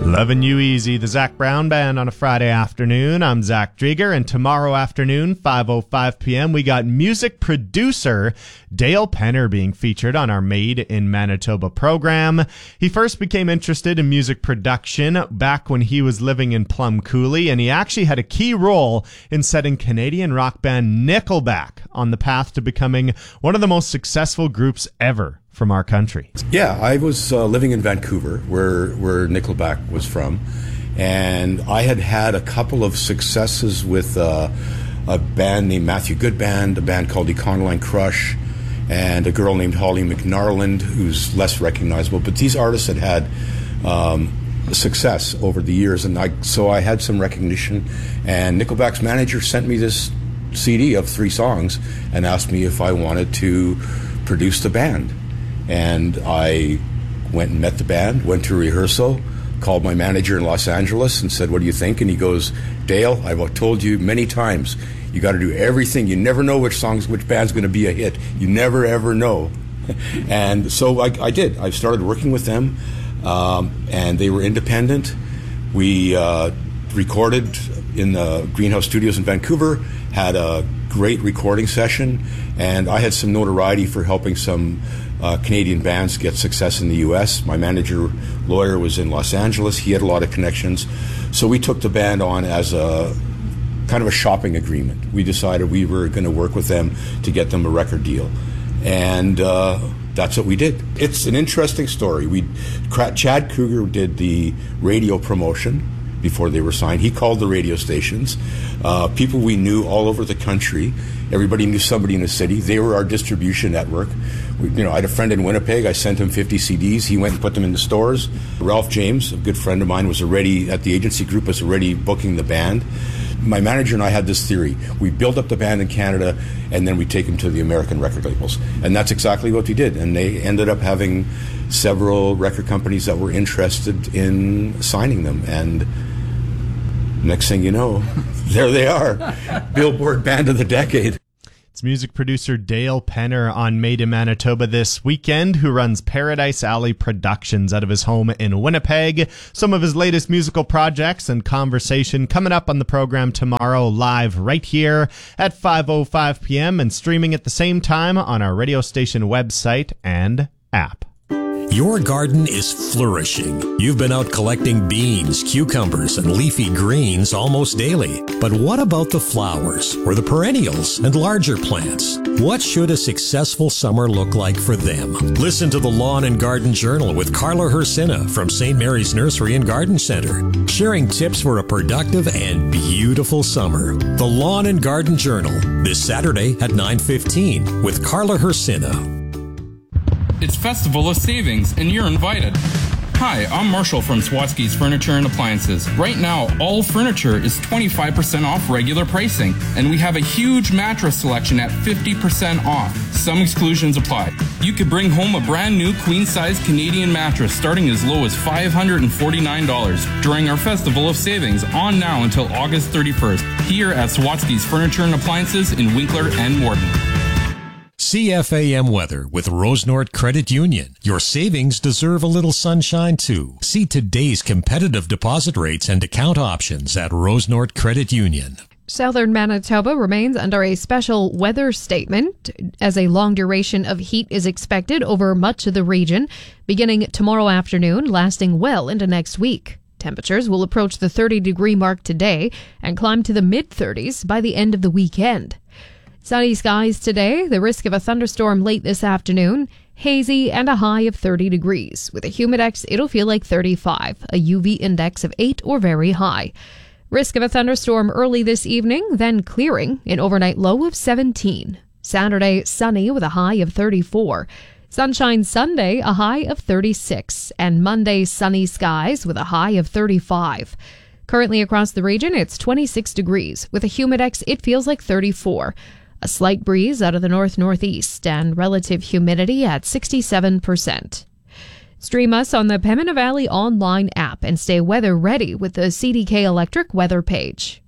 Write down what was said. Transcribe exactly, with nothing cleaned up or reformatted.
Loving You Easy, the Zac Brown Band on a Friday afternoon. I'm Zach Drieger, and tomorrow afternoon, five oh five p.m., we got music producer Dale Penner being featured on our Made in Manitoba program. He first became interested in music production back when he was living in Plum Coulee, and he actually had a key role in setting Canadian rock band Nickelback on the path to becoming one of the most successful groups ever from our country. Yeah, I was uh, living in Vancouver, where where Nickelback was from, and I had had a couple of successes with uh, a band named Matthew Good Band, a band called Econoline Crush, and a girl named Holly McNarland, who's less recognizable. But these artists had had um, success over the years, and I, so I had some recognition. And Nickelback's manager sent me this C D of three songs and asked me if I wanted to produce the band. And I went and met the band, went to rehearsal, called my manager in Los Angeles and said, "What do you think?" And he goes, "Dale, I've told you many times, you got to do everything. You never know which songs, which band's going to be a hit. You never, ever know." And so I, I did. I started working with them, um, and they were independent. We uh, recorded in the Greenhouse Studios in Vancouver, had a great recording session, and I had some notoriety for helping some Uh, Canadian bands get success in the U S. My manager, lawyer, was in Los Angeles. He had a lot of connections. So we took the band on as a kind of a shopping agreement. We decided we were going to work with them to get them a record deal. And uh, that's what we did. It's an interesting story. We, Chad Kruger did the radio promotion before they were signed. He called the radio stations. Uh, people we knew all over the country. Everybody knew somebody in the city. They were our distribution network. We, you know, I had a friend in Winnipeg. I sent him fifty C Ds. He went and put them in the stores. Ralph James, a good friend of mine, was already at the agency group, was already booking the band. My manager and I had this theory. We build up the band in Canada, and then we take them to the American record labels. And that's exactly what we did. And they ended up having several record companies that were interested in signing them. And next thing you know, there they are. Billboard Band of the Decade. It's music producer Dale Penner on Made in Manitoba this weekend, who runs Paradise Alley Productions out of his home in Winnipeg. Some of his latest musical projects and conversation coming up on the program tomorrow, live right here at five oh five p.m. and streaming at the same time on our radio station website and app. Your garden is flourishing. You've been out collecting beans, cucumbers, and leafy greens almost daily. But what about the flowers, or the perennials, and larger plants? What should a successful summer look like for them? Listen to the Lawn and Garden Journal with Carla Hersina from Saint Mary's Nursery and Garden Center, sharing tips for a productive and beautiful summer. The Lawn and Garden Journal, this Saturday at nine fifteen with Carla Hersina. It's Festival of Savings, and you're invited. Hi, I'm Marshall from Swatsky's Furniture and Appliances. Right now, all furniture is twenty-five percent off regular pricing, and we have a huge mattress selection at fifty percent off. Some exclusions apply. You could bring home a brand new queen-size Canadian mattress starting as low as five hundred forty-nine dollars during our Festival of Savings on now until August thirty-first here at Swatsky's Furniture and Appliances in Winkler and Morden. C F A M weather with Rosenort Credit Union. Your savings deserve a little sunshine too. See today's competitive deposit rates and account options at Rosenort Credit Union. Southern Manitoba remains under a special weather statement as a long duration of heat is expected over much of the region, beginning tomorrow afternoon, lasting well into next week. Temperatures will approach the thirty degree mark today and climb to the mid thirties by the end of the weekend. Sunny skies today, the risk of a thunderstorm late this afternoon, hazy and a high of thirty degrees. With a humidex, it'll feel like thirty-five, a U V index of eight or very high. Risk of a thunderstorm early this evening, then clearing, an overnight low of seventeen. Saturday, sunny with a high of thirty-four. Sunshine Sunday, a high of thirty-six. And Monday, sunny skies with a high of thirty-five. Currently across the region, it's twenty-six degrees. With a humidex, it feels like thirty-four. A slight breeze out of the north-northeast and relative humidity at sixty-seven percent. Stream us on the Pembina Valley online app and stay weather ready with the C D K Electric weather page.